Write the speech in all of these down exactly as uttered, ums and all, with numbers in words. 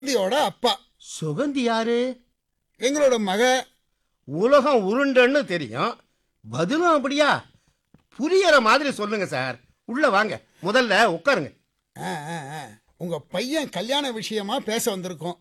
சுகந்தியோட அப்பா. சுகந்தி யாரு? எங்களோட மக. உலகம் உருண்டன்னு தெரியும், பதிலும் அப்படியா? புரியற மாதிரி சொல்லுங்க சார். உள்ள வாங்க, முதல்ல உட்காருங்க. ஆ, ஆ, ஆ. உங்க பையன் கல்யாண விஷயமா பேச வந்திருக்கோம்.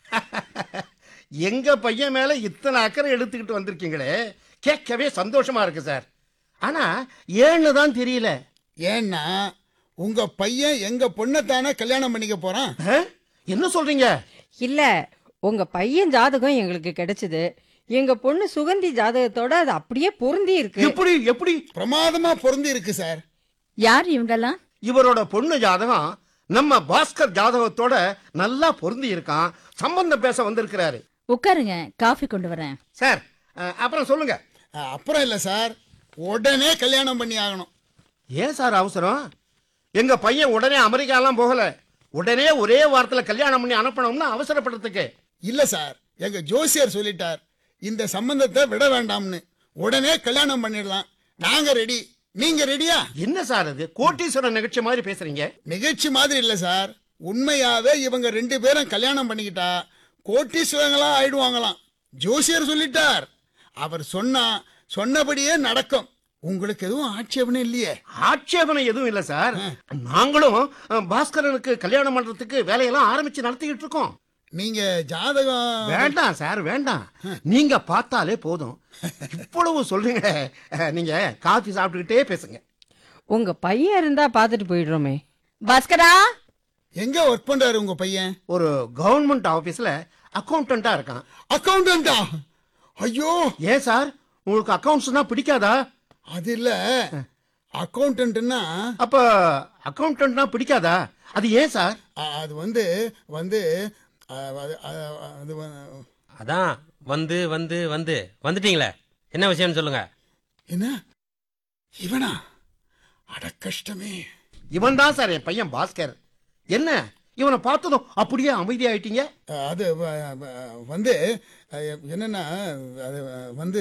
எங்க பையன் மேல இத்தனை அக்கறை எடுத்துக்கிட்டு வந்திருக்கீங்களே, கேட்கவே சந்தோஷமா இருக்கு சார். ஆனா ஏன்னு தான் தெரியல. ஏன்னா உங்க பையன் எங்க பொண்ணத்தானே கல்யாணம் பண்ணிக்க போறான். ஆ? என்ன சொல்றீங்க? இல்ல, உங்க பையன் ஜாதகம் எங்களுக்கு கிடைச்சது. எங்க பொண்ணு சுகந்தி ஜாதகத்தோட அது அப்படியே பொருந்தி இருக்கு. எப்படி எப்படி? பிரமாதமா பொருந்தி இருக்கு சார். யார் இவங்கெல்லாம்? இவரோட பொண்ணு ஜாதகம் நம்ம பாஸ்கர் ஜாதகத்தோட நல்லா பொருந்தி இருக்கான். சம்பந்தம் பேச வந்திருக்கிறாரு. உட்காருங்க, காஃபி கொண்டு வரேன். சார் அஹ், அப்புறம் சொல்லுங்க. ஆ, அப்புறம் இல்ல சார், உடனே கல்யாணம் பண்ணி ஆகணும். ஏன் சார் அவசரம்? எங்க பையன் உடனே அமெரிக்காலாம் போகல. உடனே ஒரே வாரத்துல கல்யாணம் பண்ணி அனுப்பணும்னு அவசரப்படுறதுக்கு. இல்ல சார், எங்க ஜோசியர் சொல்லிட்டார் இந்த சம்பந்தத்தை விட வேண்டாம்னு. உடனே கல்யாணம் பண்ணிடலாம். நாங்க ரெடி, நீங்க ரெடியா? என்ன சார் அது கோட்டீஸ்வரர் நிகழ்ச்சி மாதிரி பேசுறீங்க? நிகழ்ச்சி மாதிரி இல்ல சார், உண்மையாவே இவங்க ரெண்டு பேரும் கல்யாணம் பண்ணிக்கிட்டா கோட்டீஸ்வரங்களா ஆயிடுவாங்களாம். ஜோசியர் சொல்லிட்டார். அவர் சொன்னா சொன்னபடியே நடக்கும். உங்களுக்கு எதுவும் ஆட்சேபனை இல்லையே? ஆட்சேபனை எதுவும் இல்ல சார். நாங்களும் அஹ், பாஸ்கரனுக்கு கல்யாணம் பண்றதுக்கு வேலையெல்லாம் ஆரம்பிச்சு நடத்திக்கிட்டு இருக்கோம். நீங்க ஜாதகம் வேண்டாம் சார், வேண்டாம். நீங்க பார்த்தாலே போதும். இவ்வளவு சொல்றீங்க, அஹ், நீங்க காஃபி சாப்பிட்டுக்கிட்டே பேசுங்க. உங்க பையன் இருந்தா பாத்துட்டு போயிடுறோமே. பாஸ்கரா, எங்க ஒர்க் பண்றாரு உங்க பையன்? ஒரு கவர்மெண்ட் ஆபீஸ்ல அக்கௌண்டண்டா இருக்கான். அக்கௌண்டண்டா? ஐயோ, ஏன் சார், உங்களுக்கு அக்கவுண்ட்ஸ்னா பிடிக்காதா? அது இல்ல, அக்கௌண்டன்ட்னா அப்ப அக்கௌண்டன்ட்னா பிடிக்காதா? அது ஏன் சார்? அது வந்து வந்து அஹ், அது- அது- அது வ- அதான் வந்து வந்து வந்து வந்துட்டீங்களே, என்ன விஷயம்னு சொல்லுங்க. என்ன இவனா? அட கஷ்டமே. இவன் தான் சார் என் பையன் பாஸ்கர். என்ன இவனை பார்த்ததும் அப்படியே அமைதியாயிட்டீங்க? அஹ், அது வ- வ- வந்து அஹ், என்னன்னா அது வந்து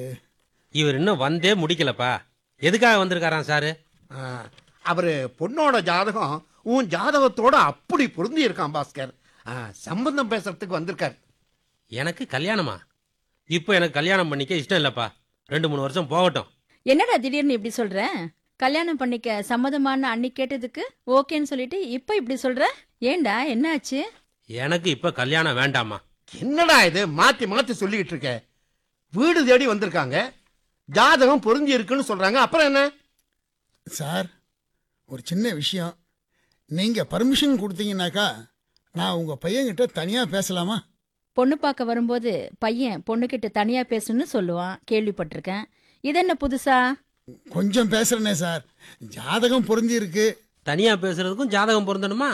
இவர் இன்னும் வந்தே முடிக்கலப்பா. எதுக்காக வந்திருக்காராம் சாரு? ஆ, அவரு பொண்ணோட ஜாதகம் உன் ஜாதகத்தோட அப்படி பொருந்தி இருக்கான் பாஸ்கர். ஆ, சம்பந்தம் பேசுறதுக்கு வந்திருக்கார். எனக்கு கல்யாணமா? இப்போ எனக்கு கல்யாணம் பண்ணிக்க இஷ்டம் இல்லப்பா. ரெண்டு மூணு வருஷம் போகட்டும். என்னடா திடீர்னு இப்படி சொல்ற? கல்யாணம் பண்ணிக்க சம்மதமான அன்னி கேட்டதுக்கு ஓகேன்னு சொல்லிட்டு இப்ப இப்படி சொல்ற? ஏண்டா, என்ன ஆச்சு? எனக்கு இப்போ கல்யாணம் வேண்டாமா. என்னடா இது மாத்தி மாத்தி சொல்லிக்கிட்டு இருக்க? வீடு தேடி வந்திருக்காங்க, ஜாதகம் பொருந்தி இருக்குன்னு சொல்றாங்க. அப்புறம் என்ன? சார், ஒரு சின்ன விஷயம். நீங்க பர்மிஷன் கொடுத்தீங்கன்னாக்கா நான் உங்க பையன்கிட்ட தனியா பேசலாமா? பொண்ணு பார்க்க வரும்போது பையன் பொண்ணுகிட்ட தனியா பேசணும்னு சொல்லுவான், கேள்விப்பட்டிருக்கேன். இது என்ன புதுசா? கொஞ்சம் பேசுறேனே சார், ஜாதகம் பொருந்தி இருக்கு. தனியா பேசுறதுக்கும் ஜாதகம் பொருந்தணுமா?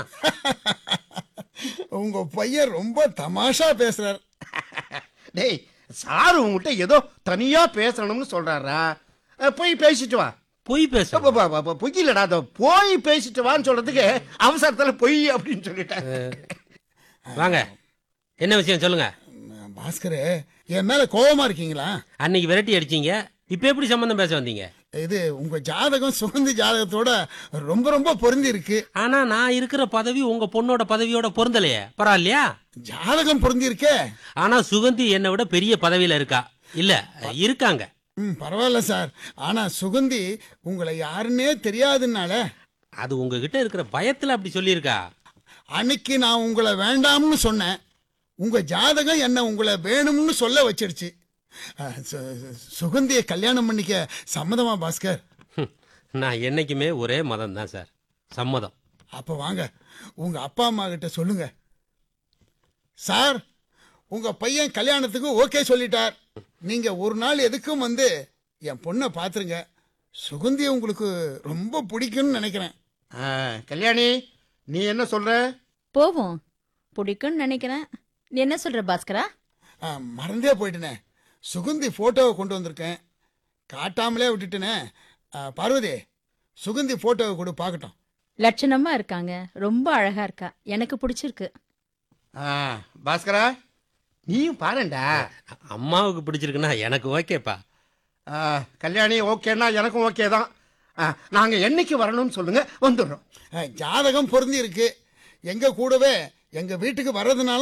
உங்க பையன் ரொம்ப தமாஷா பேசுறார். டேய், சார் உங்ககிட்ட ஏதோ தனியா பேசணும்னு சொல்றாரா? அ, போய் பேசிட்டு வா. பொய் பேச அப்ப, அப்ப, அப்ப, அப்ப, பொய் இல்லடா, அதை போய் பேசிட்டு வான்னு சொல்றதுக்கு அவசரத்துல பொய் அப்படின்னு சொல்லிட்டேன். வாங்க, என்ன விஷயம் சொல்லுங்க. பாஸ்கரே, என் மேல கோபமா இருக்கீங்களா? அன்னைக்கு விரட்டி அடிச்சீங்க, இப்போ எப்படி சம்பந்தம் பேச வந்தீங்க? இது உங்க ஜாதகம் சுகந்தி ஜாதகத்தோட ரொம்ப ரொம்ப பொருந்தி இருக்கு. ஆனா நான் இருக்கிற பதவி உங்க பொண்ணோட பதவியோட பொருந்தலையே, பரவாயில்லையா? ஜாதகம் பொருந்தி இருக்கே. ஆனா சுகந்தி என்னை விட பெரிய பதவியில இருக்கா. இல்ல, இருக்காங்க. ம், பரவாயில்ல சார். ஆனா சுகந்தி உங்களை யாருன்னே தெரியாதுன்னால அது உங்ககிட்ட இருக்கிற பயத்துல அப்படி சொல்லியிருக்கா. அன்னைக்கு நான் உங்களை வேண்டாம்னு சொன்னேன். உங்க ஜாதகம் என்ன உங்களை வேணும்னு சொல்ல வச்சிருச்சு. அஹ், சு- சு- சுகந்தியை கல்யாணம் பண்ணிக்க சம்மதமா பாஸ்கர்? ஹம், நான் என்னைக்குமே ஒரே மதம் தான் சார், சம்மதம். அப்ப வாங்க, உங்க அப்பா அம்மா கிட்ட சொல்லுங்க. சார், உங்க பையன் கல்யாணத்துக்கு ஓகே சொல்லிட்டார். நீங்க ஒரு நாள் எதுக்கும் வந்து என் பொண்ணை பாத்துருங்க. சுகந்தியை உங்களுக்கு ரொம்ப பிடிக்கும்னு நினைக்கிறேன். ஆ, கல்யாணி, நீ என்ன சொல்ற? போவோம், பிடிக்கும்னு நினைக்கிறேன். நீ என்ன சொல்ற பாஸ்கரா? ஆ, மறந்தே போயிட்டேனே, சுகந்தி போட்டோவை கொண்டு வந்திருக்கேன், காட்டாமலே விட்டுட்டேனே. ஆ, பார்வதி, சுகந்தி போட்டோவை கொடு பார்க்கட்டும். லட்சணமா இருக்காங்க, ரொம்ப அழகா இருக்கா, எனக்கு பிடிச்சிருக்கு. ஆ, பாஸ்கரா, நீயும் பாருண்டா. அம்மாவுக்கு பிடிச்சிருக்குன்னா எனக்கு ஓகேப்பா. ஆ, கல்யாணி ஓகேன்னா எனக்கும் ஓகே தான். ஆ, நாங்க என்னைக்கு வரணும்னு சொல்லுங்க, வந்துடுறோம். ஆ, ஜாதகம் பொருந்தி இருக்கு. எங்க கூடவே எங்க வீட்டுக்கு வர்றதுனால